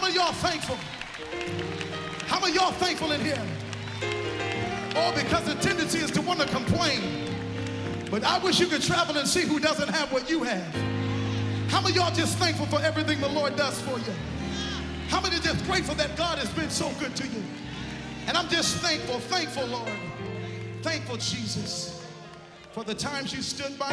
many of y'all thankful? How many of y'all thankful in here? Oh, because the tendency is to want to complain. But I wish you could travel and see who doesn't have what you have. How many of y'all just thankful for everything the Lord does for you? How many are just grateful that God has been so good to you? And I'm just thankful, Lord. Thankful, Jesus, for the times you stood by.